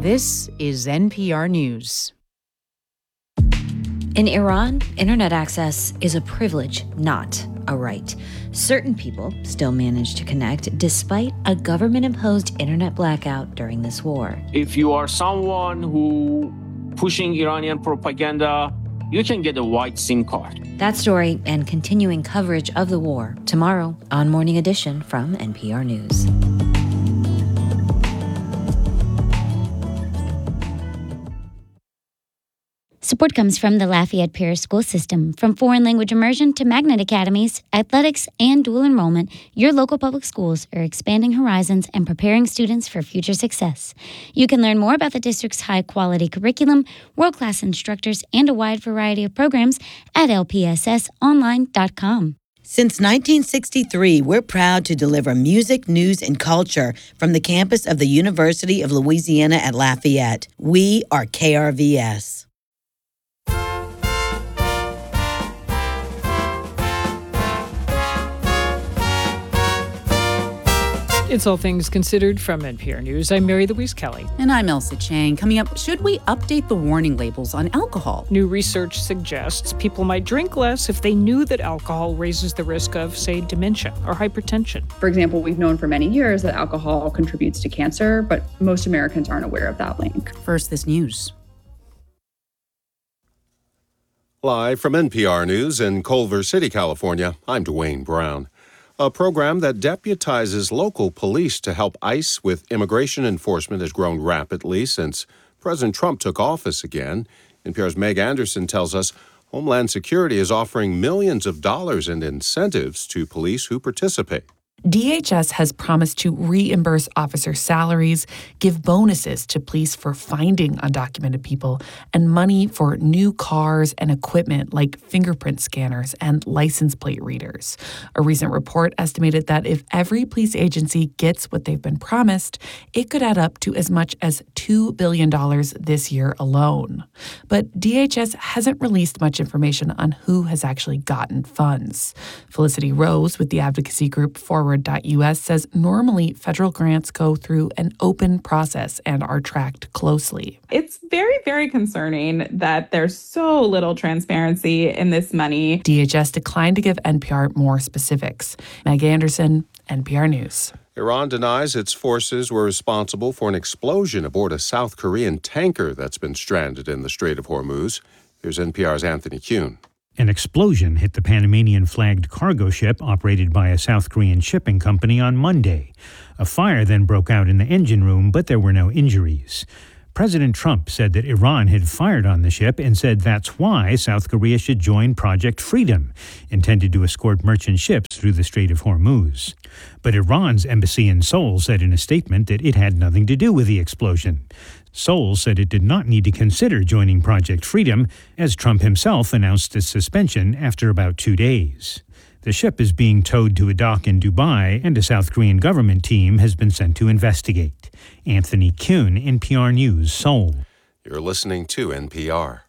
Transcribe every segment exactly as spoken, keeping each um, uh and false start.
This is N P R News. In Iran, internet access is a privilege, not a right. Certain people still manage to connect despite a government-imposed internet blackout during this war. If you are someone who pushing Iranian propaganda, you can get a white SIM card. That story and continuing coverage of the war tomorrow on Morning Edition from N P R News. Support comes from the Lafayette Parish School System. From foreign language immersion to magnet academies, athletics, and dual enrollment, your local public schools are expanding horizons and preparing students for future success. You can learn more about the district's high-quality curriculum, world-class instructors, and a wide variety of programs at L P S S online dot com. Since nineteen sixty-three, we're proud to deliver music, news, and culture from the campus of the University of Louisiana at Lafayette. We are K R V S. It's All Things Considered from N P R News. I'm Mary Louise Kelly. And I'm Elsa Chang. Coming up, should we update the warning labels on alcohol? New research suggests people might drink less if they knew that alcohol raises the risk of, say, dementia or hypertension. For example, we've known for many years that alcohol contributes to cancer, but most Americans aren't aware of that link. First, this news. Live from N P R News in Culver City, California, I'm Dwayne Brown. A program that deputizes local police to help ICE with immigration enforcement has grown rapidly since President Trump took office again. N P R's Meg Anderson tells us Homeland Security is offering millions of dollars in incentives to police who participate. D H S has promised to reimburse officer salaries, give bonuses to police for finding undocumented people, and money for new cars and equipment like fingerprint scanners and license plate readers. A recent report estimated that if every police agency gets what they've been promised, it could add up to as much as two billion dollars this year alone. But D H S hasn't released much information on who has actually gotten funds. Felicity Rose with the advocacy group Forward dot U S says normally federal grants go through an open process and are tracked closely. It's very, very concerning that there's so little transparency in this money. D H S declined to give N P R more specifics. Meg Anderson, N P R News. Iran denies its forces were responsible for an explosion aboard a South Korean tanker that's been stranded in the Strait of Hormuz. Here's N P R's Anthony Kuhn. An explosion hit the Panamanian-flagged cargo ship operated by a South Korean shipping company on Monday. A fire then broke out in the engine room, but there were no injuries. President Trump said that Iran had fired on the ship and said that's why South Korea should join Project Freedom, intended to escort merchant ships through the Strait of Hormuz. But Iran's embassy in Seoul said in a statement that it had nothing to do with the explosion. Seoul said it did not need to consider joining Project Freedom, as Trump himself announced its suspension after about two days. The ship is being towed to a dock in Dubai, and a South Korean government team has been sent to investigate. Anthony Kuhn, N P R News, Seoul. You're listening to N P R.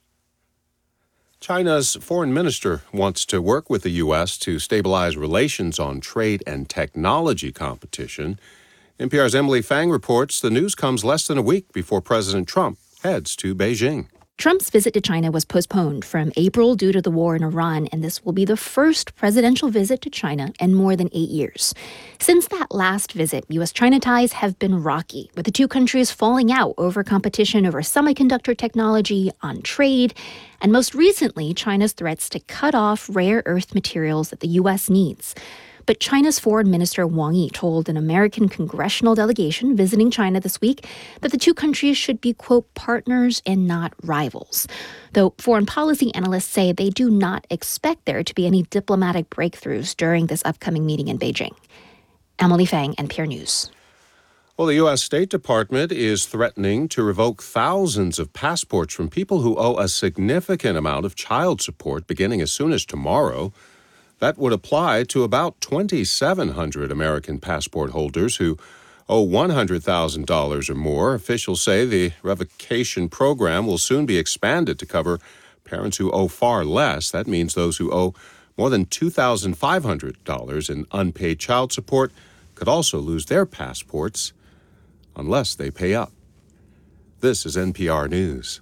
China's foreign minister wants to work with the U S to stabilize relations on trade and technology competition. N P R's Emily Fang reports the news comes less than a week before President Trump heads to Beijing. Trump's visit to China was postponed from April due to the war in Iran, and this will be the first presidential visit to China in more than eight years. Since that last visit, U S-China ties have been rocky, with the two countries falling out over competition over semiconductor technology, on trade, and most recently, China's threats to cut off rare earth materials that the U S needs. But China's Foreign Minister Wang Yi told an American congressional delegation visiting China this week that the two countries should be, quote, partners and not rivals. Though foreign policy analysts say they do not expect there to be any diplomatic breakthroughs during this upcoming meeting in Beijing. Emily Fang, N P R News. Well, the U S State Department is threatening to revoke thousands of passports from people who owe a significant amount of child support beginning as soon as tomorrow. That would apply to about twenty-seven hundred American passport holders who owe one hundred thousand dollars or more. Officials say the revocation program will soon be expanded to cover parents who owe far less. That means those who owe more than two thousand five hundred dollars in unpaid child support could also lose their passports unless they pay up. This is N P R News.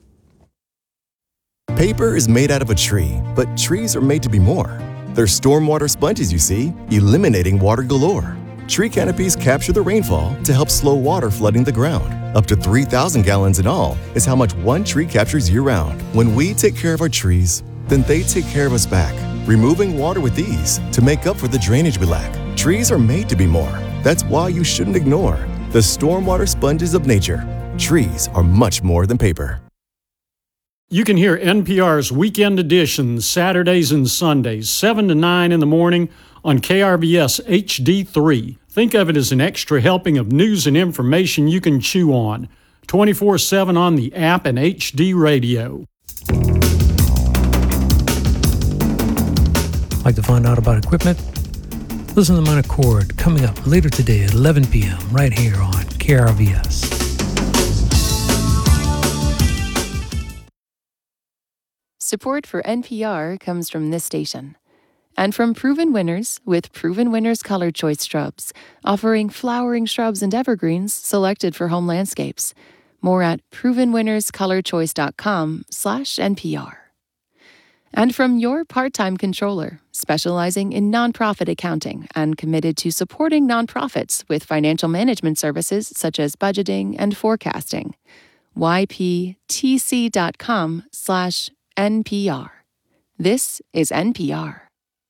Paper is made out of a tree, but trees are made to be more. They're stormwater sponges, you see, eliminating water galore. Tree canopies capture the rainfall to help slow water flooding the ground. Up to three thousand gallons in all is how much one tree captures year-round. When we take care of our trees, then they take care of us back, removing water with ease to make up for the drainage we lack. Trees are made to be more. That's why you shouldn't ignore the stormwater sponges of nature. Trees are much more than paper. You can hear N P R's Weekend Edition Saturdays and Sundays, seven to nine in the morning on K R V S H D three. Think of it as an extra helping of news and information you can chew on. twenty-four seven on the app and H D radio. Like to find out about equipment? Listen to Minor Chord coming up later today at eleven p.m. right here on K R V S. Support for N P R comes from this station and from Proven Winners with Proven Winners Color Choice Shrubs, offering flowering shrubs and evergreens selected for home landscapes. More at proven winners color choice dot com slash N P R. And from your part-time controller, specializing in nonprofit accounting and committed to supporting nonprofits with financial management services such as budgeting and forecasting. Y P T C dot com slash N P R. This is N P R.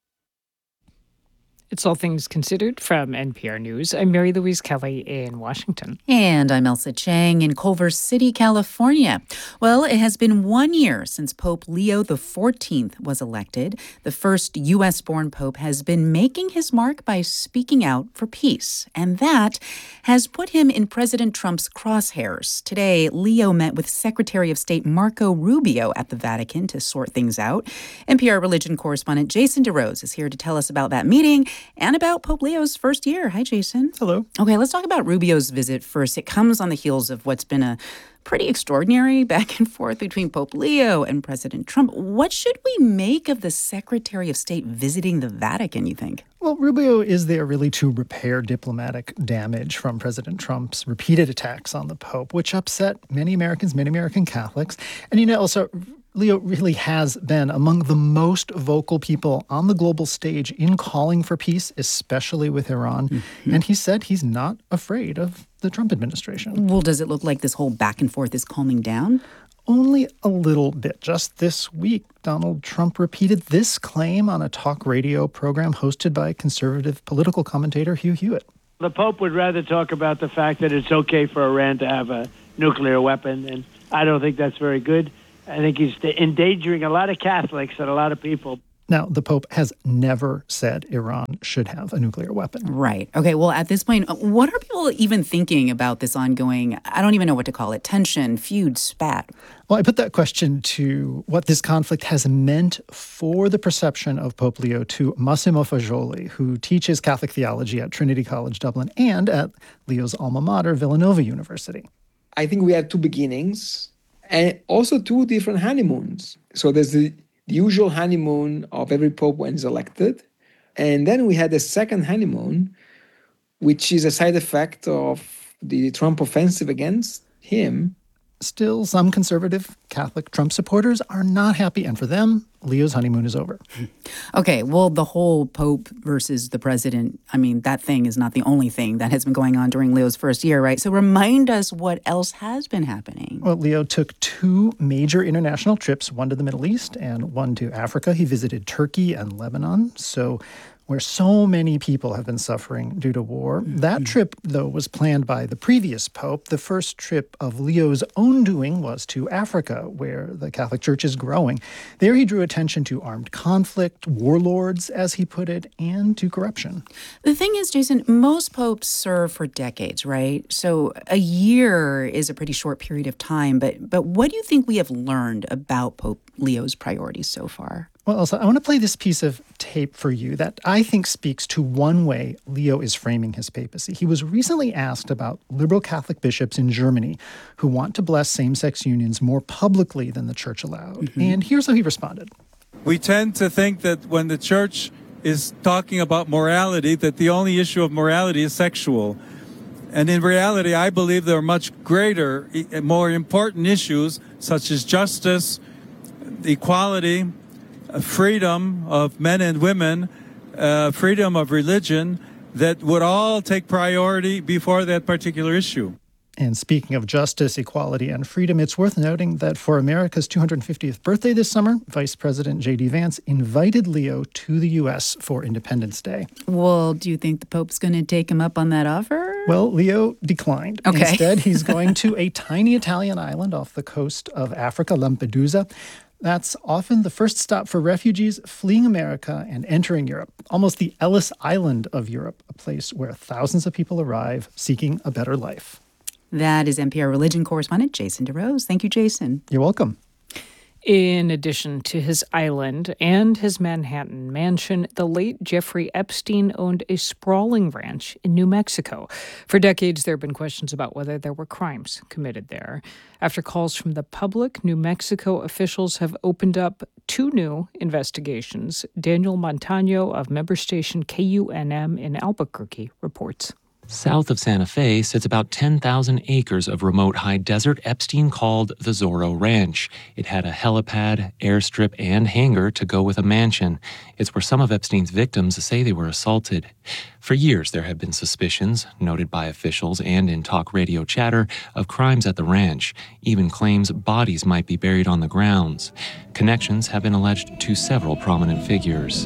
It's All Things Considered from N P R News. I'm Mary Louise Kelly in Washington. And I'm Elsa Chang in Culver City, California. Well, it has been one year since Pope Leo the fourteenth was elected. The first U S-born pope has been making his mark by speaking out for peace. And that has put him in President Trump's crosshairs. Today, Leo met with Secretary of State Marco Rubio at the Vatican to sort things out. N P R religion correspondent Jason DeRose is here to tell us about that meeting and about Pope Leo's first year. Hi, Jason. Hello. Okay, let's talk about Rubio's visit first. It comes on the heels of what's been a pretty extraordinary back and forth between Pope Leo and President Trump. What should we make of the Secretary of State visiting the Vatican, you think? Well, Rubio is there really to repair diplomatic damage from President Trump's repeated attacks on the Pope, which upset many Americans, many American Catholics. And, you know, also, Leo really has been among the most vocal people on the global stage in calling for peace, especially with Iran. Mm-hmm. And he said he's not afraid of the Trump administration. Well, does it look like this whole back and forth is calming down? Only a little bit. Just this week, Donald Trump repeated this claim on a talk radio program hosted by conservative political commentator Hugh Hewitt. The Pope would rather talk about the fact that it's okay for Iran to have a nuclear weapon, and I don't think that's very good. I think he's endangering a lot of Catholics and a lot of people. Now, the Pope has never said Iran should have a nuclear weapon. Right. Okay, well, at this point, what are people even thinking about this ongoing, I don't even know what to call it, tension, feud, spat? Well, I put that question to what this conflict has meant for the perception of Pope Leo to Massimo Fagioli, who teaches Catholic theology at Trinity College Dublin and at Leo's alma mater, Villanova University. I think we had two beginnings and also two different honeymoons. So there's the usual honeymoon of every pope when he's elected. And then we had a second honeymoon, which is a side effect of the Trump offensive against him. Still, some conservative Catholic Trump supporters are not happy, and for them, Leo's honeymoon is over. Okay, well, the whole Pope versus the president, I mean, that thing is not the only thing that has been going on during Leo's first year, right? So remind us what else has been happening. Well, Leo took two major international trips, one to the Middle East and one to Africa. He visited Turkey and Lebanon, so where so many people have been suffering due to war. Mm-hmm. That trip, though, was planned by the previous pope. The first trip of Leo's own doing was to Africa, where the Catholic Church is growing. There he drew attention to armed conflict, warlords, as he put it, and to corruption. The thing is, Jason, most popes serve for decades, right? So a year is a pretty short period of time. But, but what do you think we have learned about Pope Leo's priorities so far? Well, Elsa, I want to play this piece of tape for you that I think speaks to one way Leo is framing his papacy. He was recently asked about liberal Catholic bishops in Germany who want to bless same-sex unions more publicly than the church allowed. Mm-hmm. And here's how he responded. We tend to think that when the church is talking about morality, that the only issue of morality is sexual. And in reality, I believe there are much greater, more important issues such as justice, equality, freedom of men and women, uh, freedom of religion, that would all take priority before that particular issue. And speaking of justice, equality, and freedom, it's worth noting that for America's two hundred fiftieth birthday this summer, Vice President J D Vance invited Leo to the U S for Independence Day. Well, do you think the Pope's going to take him up on that offer? Well, Leo declined. Okay. Instead, he's going to a tiny Italian island off the coast of Africa, Lampedusa. That's often the first stop for refugees fleeing America and entering Europe, almost the Ellis Island of Europe, a place where thousands of people arrive seeking a better life. That is N P R religion correspondent Jason DeRose. Thank you, Jason. You're welcome. In addition to his island and his Manhattan mansion, the late Jeffrey Epstein owned a sprawling ranch in New Mexico. For decades, there have been questions about whether there were crimes committed there. After calls from the public, New Mexico officials have opened up two new investigations. Daniel Montano of member station K U N M in Albuquerque reports. South of Santa Fe sits about ten thousand acres of remote high desert Epstein called the Zorro Ranch. It had a helipad, airstrip, and hangar to go with a mansion. It's where some of Epstein's victims say they were assaulted. For years, there have been suspicions, noted by officials and in talk radio chatter, of crimes at the ranch, even claims bodies might be buried on the grounds. Connections have been alleged to several prominent figures.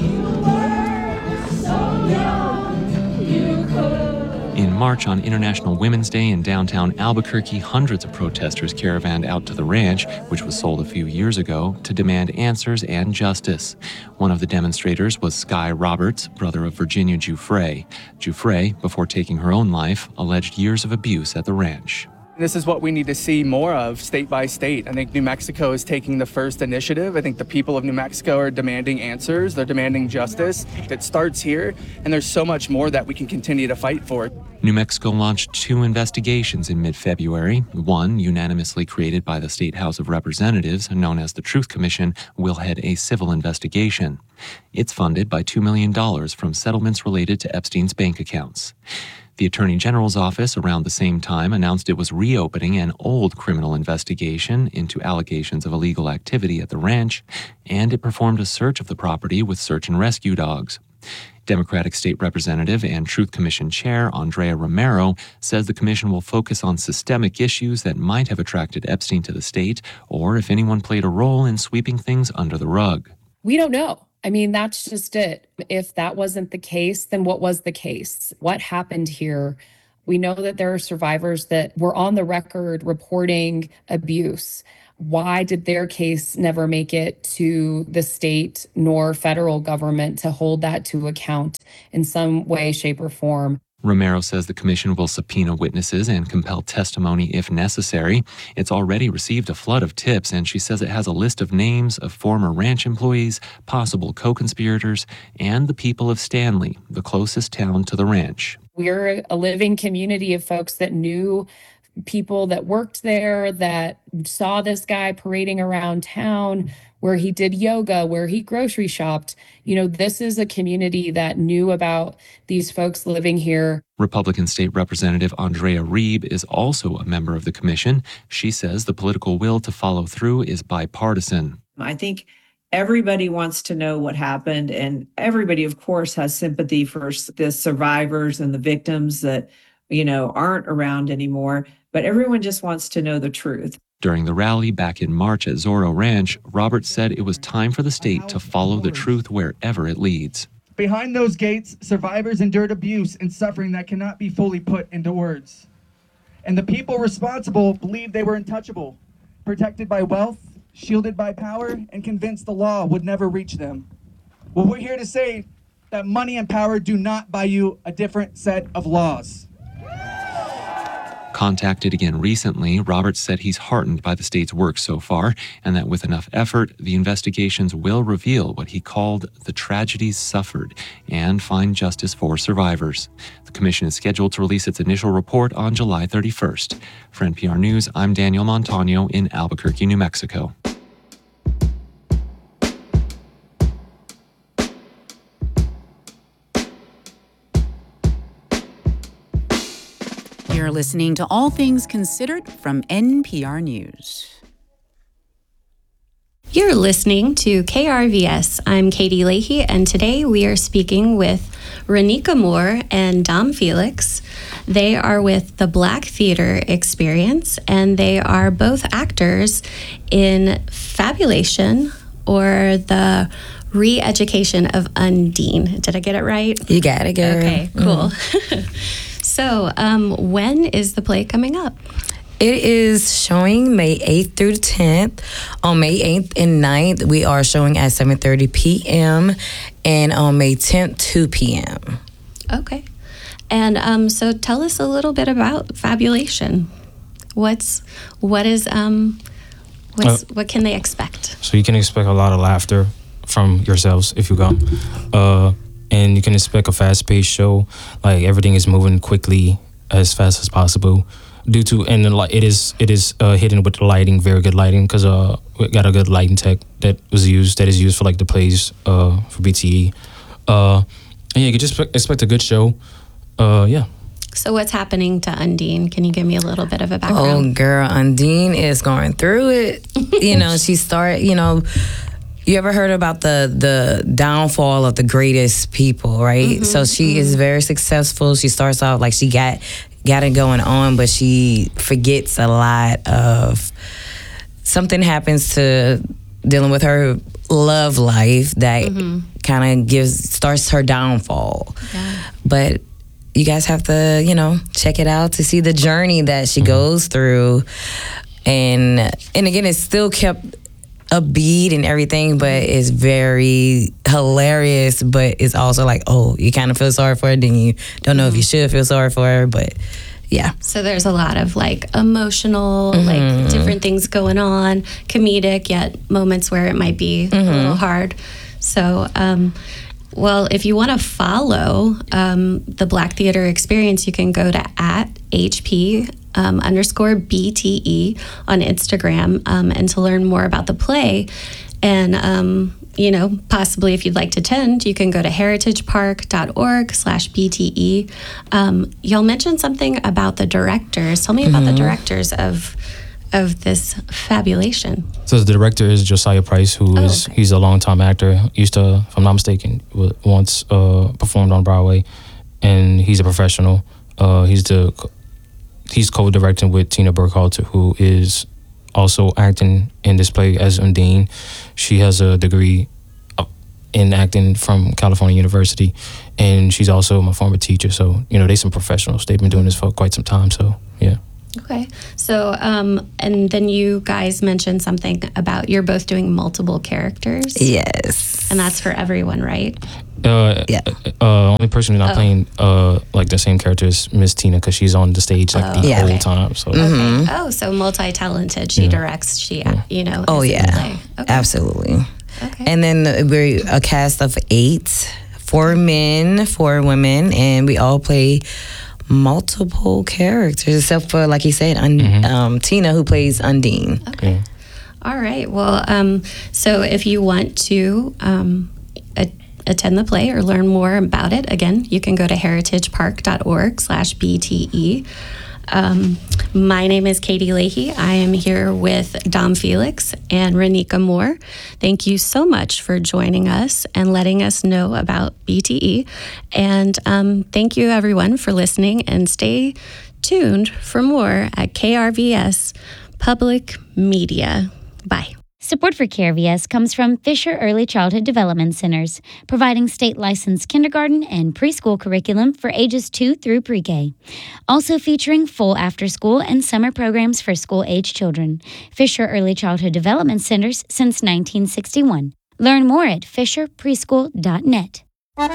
In March on International Women's Day in downtown Albuquerque, hundreds of protesters caravanned out to the ranch, which was sold a few years ago, to demand answers and justice. One of the demonstrators was Sky Roberts, brother of Virginia Giuffre. Giuffre, before taking her own life, alleged years of abuse at the ranch. This is what we need to see more of state by state. I think New Mexico is taking the first initiative. I think the people of New Mexico are demanding answers. They're demanding justice. It starts here, and there's so much more that we can continue to fight for. New Mexico launched two investigations in mid-February. One, unanimously created by the State House of Representatives, known as the Truth Commission, will head a civil investigation. It's funded by two million dollars from settlements related to Epstein's bank accounts. The Attorney General's office around the same time announced it was reopening an old criminal investigation into allegations of illegal activity at the ranch, and it performed a search of the property with search and rescue dogs. Democratic State Representative and Truth Commission Chair Andrea Romero says the commission will focus on systemic issues that might have attracted Epstein to the state, or if anyone played a role in sweeping things under the rug. We don't know. I mean, that's just it. If that wasn't the case, then what was the case? What happened here? We know that there are survivors that were on the record reporting abuse. Why did their case never make it to the state nor federal government to hold that to account in some way, shape, or form? Romero says the commission will subpoena witnesses and compel testimony if necessary. It's already received a flood of tips, and she says it has a list of names of former ranch employees, possible co-conspirators, and the people of Stanley, the closest town to the ranch. We're a living community of folks that knew people that worked there, that saw this guy parading around town, where he did yoga, where he grocery shopped. You know, this is a community that knew about these folks living here. Republican State Representative Andrea Reeb is also a member of the commission. She says the political will to follow through is bipartisan. I think everybody wants to know what happened, and everybody, of course, has sympathy for the survivors and the victims that, you know, aren't around anymore, but everyone just wants to know the truth. During the rally back in March at Zorro Ranch, Roberts said it was time for the state to follow the truth wherever it leads. Behind those gates, survivors endured abuse and suffering that cannot be fully put into words. And the people responsible believed they were untouchable, protected by wealth, shielded by power, and convinced the law would never reach them. Well, we're here to say that money and power do not buy you a different set of laws. Contacted again recently, Roberts said he's heartened by the state's work so far, and that with enough effort, the investigations will reveal what he called the tragedies suffered and find justice for survivors. The commission is scheduled to release its initial report on July thirty-first. For N P R News, I'm Daniel Montano in Albuquerque, New Mexico. You're listening to All Things Considered from N P R News. You're listening to K R V S. I'm Katie Leahy, and today we are speaking with Renika Moore and Dom Felix. They are with the Black Theater Experience, and they are both actors in Fabulation, or the re-education of Undine. Did I get it right? You got it, girl. Okay, cool. Mm. So, um, when is the play coming up? It is showing May eighth through the tenth. On May eighth and ninth, we are showing at seven thirty p.m. and on May tenth, two p.m. Okay. And um, so tell us a little bit about Fabulation. What's, what is, um, what's, uh, what can they expect? So you can expect a lot of laughter from yourselves if you come. Uh, and you can expect a fast-paced show. Like, everything is moving quickly, as fast as possible. Due to and then, like, it is it is uh, hidden with the lighting, very good lighting, because uh we got a good lighting tech that was used that is used for like the plays uh for B T E. Uh, and yeah, you can just expect a good show. Uh, yeah. So what's happening to Undine? Can you give me a little bit of a background? Oh, girl, Undine is going through it. You know, she started. You know, you ever heard about the the downfall of the greatest people, right? Mm-hmm, so she mm-hmm. is very successful. She starts off like she got. got it going on, but she forgets a lot of something happens to dealing with her love life that mm-hmm. kind of gives starts her downfall. Yeah. But you guys have to, you know, check it out to see the journey that she mm-hmm. goes through. And and again, it's still kept upbeat and everything, but it's very hilarious, but it's also like, oh, you kind of feel sorry for her, then you don't know mm-hmm. if you should feel sorry for her, but yeah. So there's a lot of like emotional, mm-hmm. like different things going on, comedic, yet moments where it might be mm-hmm. a little hard. So, um, well, if you want to follow um, the Black Theater Experience, you can go to at H P um, underscore B T E on Instagram um, and to learn more about the play. And, um, you know, possibly if you'd like to attend, you can go to heritagepark.org slash BTE. Um, y'all mentioned something about the directors. Tell me about mm-hmm. the directors of of this Fabulation. So the director is Josiah Price, who oh, is okay. he's a longtime actor. Used to, if I'm not mistaken, once uh, performed on Broadway, and he's a professional. Uh, he's the he's co-directing with Tina Burkhalter, who is also acting in this play as Undine. She has a degree in acting from California University, and she's also my former teacher. So, you know, they're some professionals. They've been doing this for quite some time. So, yeah. Okay. So, um, and then you guys mentioned something about you're both doing multiple characters. Yes. And that's for everyone, right? Uh, yeah. Uh, only person who's not oh. playing uh like the same character is Miss Tina, because she's on the stage like oh, the yeah. whole okay. time. So. Mm-hmm. Okay. Oh, so multi-talented. She yeah. directs. She, yeah. you know. Oh yeah. Okay. Absolutely. Okay. And then we're a cast of eight, four men, four women, and we all play multiple characters, except for, like you said, Un- mm-hmm. um, Tina, who plays Undine. Okay. Yeah. All right. Well, um, so if you want to um, a- attend the play or learn more about it, again, you can go to heritagepark.org slash BTE. Um, my name is Katie Leahy. I am here with Dom Felix and Renika Moore. Thank you so much for joining us and letting us know about B T E. And um, thank you, everyone, for listening. And stay tuned for more at K R V S Public Media. Bye. Support for K R V S comes from Fisher Early Childhood Development Centers, providing state-licensed kindergarten and preschool curriculum for ages two through pre-K. Also featuring full after-school and summer programs for school-age children. Fisher Early Childhood Development Centers since nineteen sixty-one. Learn more at fisher preschool dot net.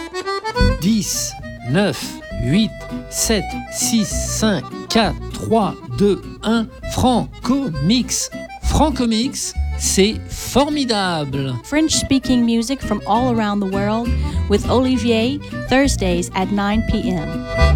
dix, neuf, huit, sept, six, cinq, quatre, trois, deux, un. Franco-Mix. Franco-Mix, c'est formidable. French-speaking music from all around the world with Olivier, Thursdays at nine p.m.